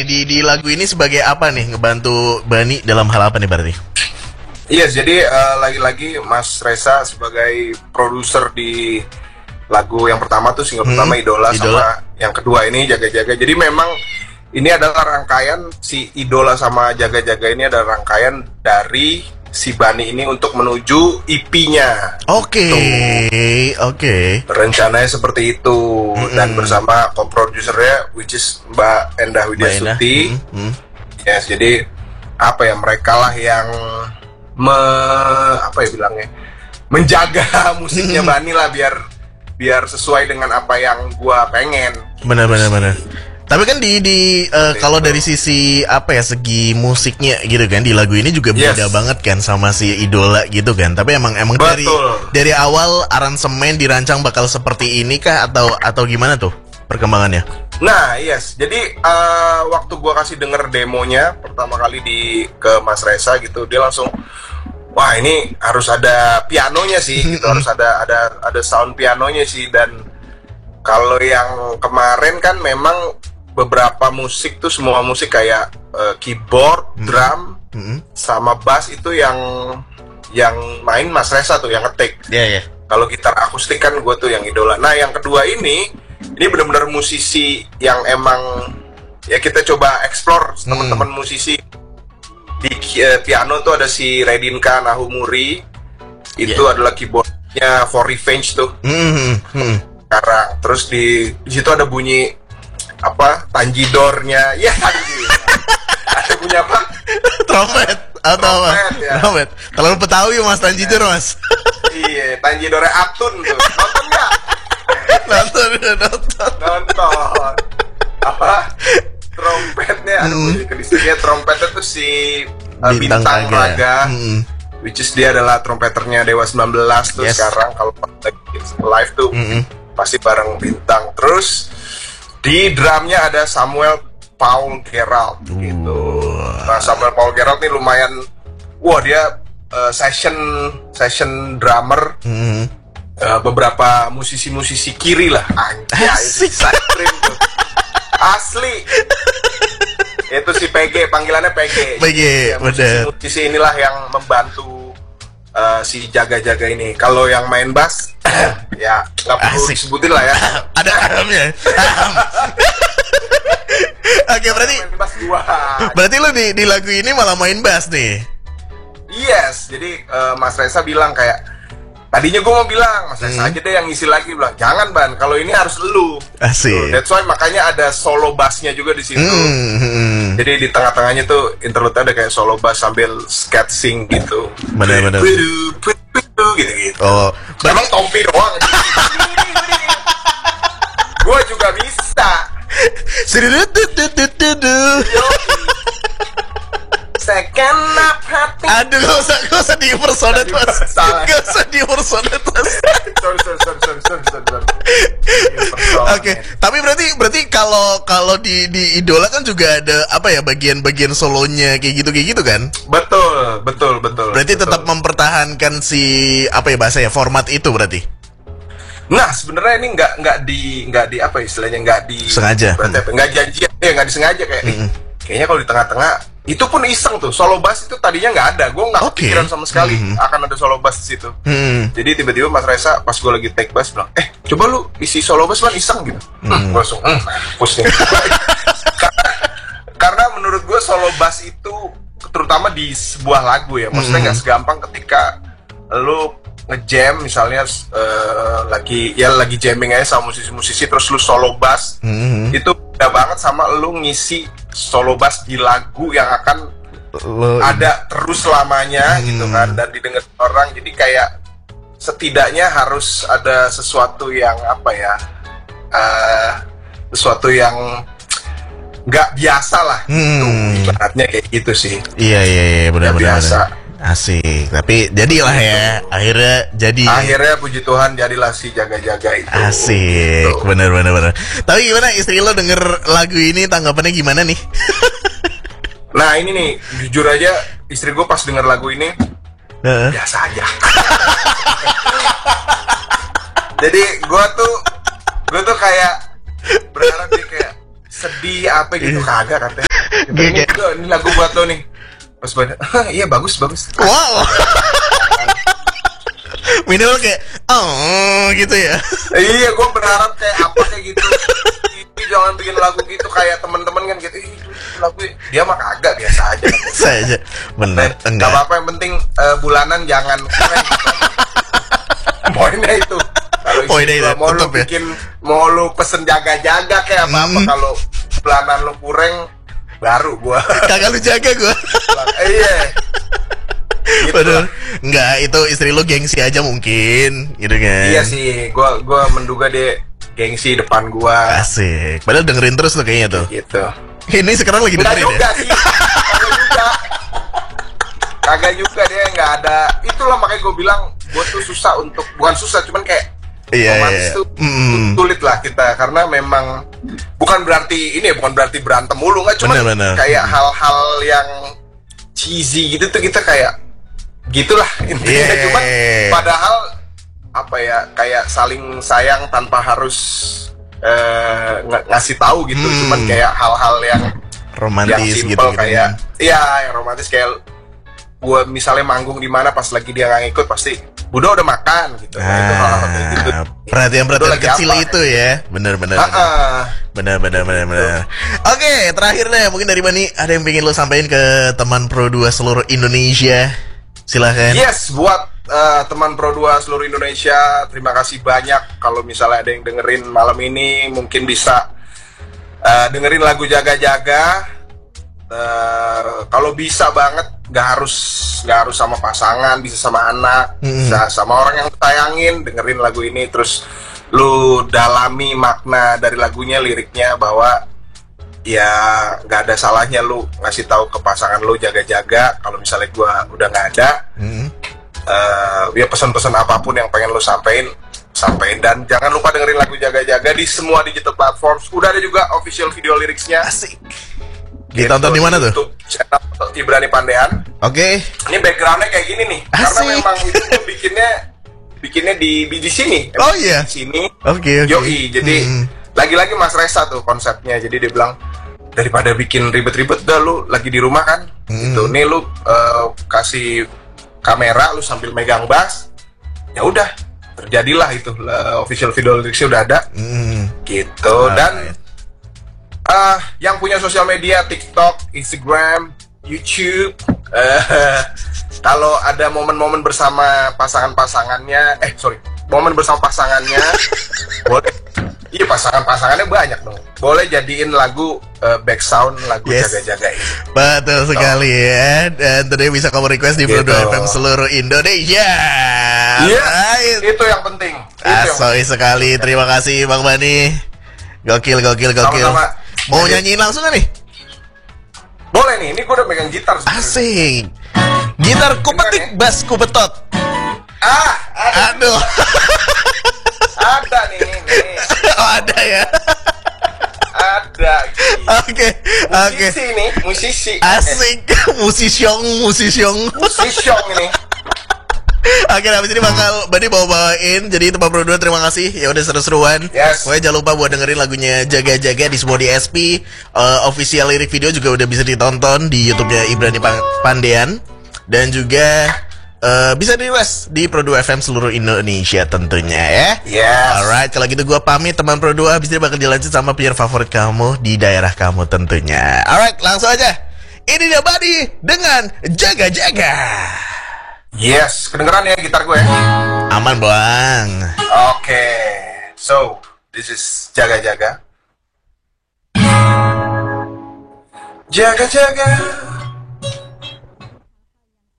di lagu ini sebagai apa nih, ngebantu Bani dalam hal apa nih berarti? Iya, jadi lagi-lagi Mas Reza sebagai produser di lagu yang pertama tuh single pertama Idola, sama yang kedua ini Jaga-Jaga. Jadi memang ini adalah rangkaian si Idola sama Jaga-Jaga ini adalah rangkaian dari si Bani ini untuk menuju EP-nya. Oke. Rencananya seperti itu. Dan bersama co-produsernya which is Mbak Endah Widyasuti. Yes, jadi apa ya, mereka lah yang menjaga musiknya Bani lah biar sesuai dengan apa yang gua pengen. Benar. Tapi kan kalau dari sisi apa ya, segi musiknya gitu kan, di lagu ini juga beda banget kan sama si Idola gitu kan. Tapi emang dari awal aransemen dirancang bakal seperti ini kah atau gimana tuh perkembangannya? Nah, jadi waktu gua kasih denger demonya pertama kali ke Mas Reza gitu, dia langsung, wah ini harus ada pianonya sih gitu, harus ada sound pianonya sih. Dan kalau yang kemarin kan memang beberapa musik tuh, semua musik kayak keyboard, drum, sama bass itu yang main Mas Reza tuh, yang ngetik. Kalau gitar akustik kan gue tuh yang Idola. Nah yang kedua ini benar-benar musisi yang emang ya kita coba explore teman-teman musisi. Di piano tuh ada si Redinka Nahumuri, itu adalah keyboardnya For Revenge tuh. Sekarang terus di situ ada bunyi apa, tanjidornya, ada bunyi apa? Trompet atau apa? Trompet. Kalau Betawi Mas tanjidor Mas. Iya, tanjidornya Atun tuh. Nonton nggak? Nonton. Apa? Trompetnya, ada bunyi kedisinya. Trompetnya tuh si Bintang Raga, which is dia adalah trompeternya Dewa 19 tuh. Sekarang kalau live tuh pasti bareng Bintang. Terus di drumnya ada Samuel Paul Gerald gitu. Nah Samuel Paul Gerald nih lumayan, dia session drummer. Beberapa musisi-musisi kiri lah, asli. Itu si PG, panggilannya PG. Ya, musisi inilah yang membantu si Jaga-Jaga ini. Kalau yang main bass ya nggak perlu disebutin lah ya. Ada Aramnya. Oke, berarti lu di lagu ini malah main bass nih. Yes, jadi Mas Reza bilang kayak, tadinya gue mau bilang Mas Reza aja deh yang ngisi lagi, bilang jangan Ban, kalau ini harus lu. Asik. That's why makanya ada solo bassnya juga di situ. Jadi di tengah-tengahnya tuh interlude ada kayak solo bass sambil sketching gitu. Benar. Gitu. Oh, memang Tompi doang. Gue juga bisa. Segenap hati. Aduh, gak usah di-impersonate Mas. Gak usah di-impersonate Mas. Sorry. Oke, tapi berarti kalau di Idola kan juga ada apa ya, bagian-bagian solonya kayak gitu kan? Betul. Berarti tetap mempertahankan si apa ya bahasanya, format itu berarti. Nah, sebenarnya ini nggak di apa istilahnya, nggak di sengaja. Berarti apa? Nggak janjian, nggak disengaja kayak kayaknya kalau di tengah-tengah itu pun iseng tuh, solo bass itu tadinya nggak ada, gue nggak kepikiran sama sekali akan ada solo bass di situ. Jadi tiba-tiba Mas Reza pas gue lagi take bass bilang, coba lu isi solo bass Man, iseng gitu. Gue langsung pusing. Karena menurut gue solo bass itu terutama di sebuah lagu ya, maksudnya nggak segampang ketika lu ngejam misalnya lagi jamming aja sama musisi-musisi terus lu solo bass. Itu beda banget sama lu ngisi solo bass di lagu yang akan ada terus selamanya gitu kan, dan didengar orang. Jadi kayak setidaknya harus ada sesuatu yang apa ya, sesuatu yang nggak biasa lah gitu, ibaratnya kayak gitu sih. Iya benar. Biasa. Asik, tapi jadilah ya, akhirnya puji Tuhan jadilah si Jaga-Jaga itu. Asik, gitu. Bener. Tapi gimana istri lo denger lagu ini, tanggapannya gimana nih? Nah ini nih, jujur aja istri gue pas denger lagu ini biasa aja. Jadi gue tuh kayak berharap dia kayak sedih apa gitu, kagak katanya. Ini lagu buat lo nih. Pas pada, iya bagus. Wow. Minimal kayak gitu ya. Iya, gue berharap kayak apa kayak gitu. Jangan bikin lagu gitu kayak temen-temen kan gitu. Lagu dia mah kagak, biasa aja. Biasa aja. Bener. Enggak apa-apa, yang penting bulanan jangan kurang. Poinnya itu. Kalau mau lu bikin, mau lu pesen jaga-jaga kayak apa-apa, kalau bulanan lu kurang, baru gua. Kagak lu jaga gua. Iya. Gitu. Padahal enggak, itu istri lu gengsi aja mungkin, gitu kan. Iya sih, gua menduga dia gengsi depan gua. Asik. Padahal dengerin terus tuh kayaknya tuh. Gitu. Ini sekarang lagi dengerin juga sih. Kagak juga dia, nggak ada. Itulah makanya gue bilang gue tuh susah untuk, bukan susah, cuman kayak romantis tuh sulit lah kita, karena memang bukan berarti berantem mulu, nggak, cuman bener. Kayak hal-hal yang cheesy gitu tuh kita kayak gitulah intinya. Cuman padahal apa ya, kayak saling sayang tanpa harus ngasih tahu gitu. Cuman kayak hal-hal yang romantis yang gitu kayak yang romantis, kayak gue misalnya manggung di mana pas lagi dia nggak ngikut, pasti Budo udah makan gitu. Itu hal-hal gitu. Perhatian kecil apa, itu ya. Bener. Oke, terakhir deh, mungkin dari Bani ada yang pengen lo sampaikan ke teman Pro 2 seluruh Indonesia? Silahkan. Yes, buat teman Pro 2 seluruh Indonesia, terima kasih banyak. Kalau misalnya ada yang dengerin malam ini, mungkin bisa dengerin lagu Jaga-Jaga. Kalau bisa banget, nggak harus sama pasangan, bisa sama anak, bisa sama orang yang sayangin, dengerin lagu ini, terus lu dalami makna dari lagunya, liriknya, bahwa ya nggak ada salahnya lu ngasih tahu ke pasangan lu jaga-jaga. Kalau misalnya gua udah nggak ada, ya pesan-pesan apapun yang pengen lu sampein, dan jangan lupa dengerin lagu Jaga-Jaga di semua digital platform. Udah ada juga official video liriknya. Asik. Ditonton di mana tuh? YouTube channel Ibrani Pandean. Oke. Ini backgroundnya kayak gini nih. Asik. Karena memang itu bikinnya di sini. Oh iya. Di sini. Oke. Yoi. Jadi lagi-lagi Mas Resa tuh konsepnya. Jadi dia bilang, daripada bikin ribet-ribet, udah lu lagi di rumah kan. Gitu. Nih lu kasih kamera, lu sambil megang bass. Ya udah, terjadilah itu. Official video liriknya udah ada. Gitu. Dan yang punya sosial media, TikTok, Instagram, YouTube, kalau ada momen-momen bersama pasangannya, momen bersama pasangannya, boleh. Iya, pasangannya banyak dong. Boleh jadiin lagu background lagu Jaga-Jaga ini. Betul sekali ya. Dan tentunya bisa kamu request di Pro 2 FM seluruh Indonesia. Iya, itu yang penting. Asoi sekali. Terima kasih Bang Bani. Gokil. Sama-sama. Mau nyanyiin langsung gak nih? Boleh nih, ini gue udah megang gitar sebenernya. Asik. Gitar kupetik, bass kupetot. Aduh. Ada nih. Oh, ada ya. Ada. Oke. Musisi nih, musisi. Asik. Musisyong ini. Oke, habis ini bakal Bani bawain. Jadi itu Pak Pro 2, terima kasih. Ya udah seru-seruan. Yes. Pokoknya jangan lupa buat dengerin lagunya Jaga-Jaga di semua DSP. Official lirik video juga udah bisa ditonton di YouTube-nya Ibrani Pandean. Dan juga bisa di-request di Pro 2 FM seluruh Indonesia tentunya ya. Yes. Alright, kalau gitu gue pamit teman Pro 2. Habis ini bakal dilanjut sama player favorit kamu di daerah kamu tentunya. Alright, langsung aja. Ini dia Bani dengan Jaga-Jaga. Yes, kedengeran ya gitar gue ya? Aman bang. Oke, so this is Jaga-Jaga. Jaga-jaga.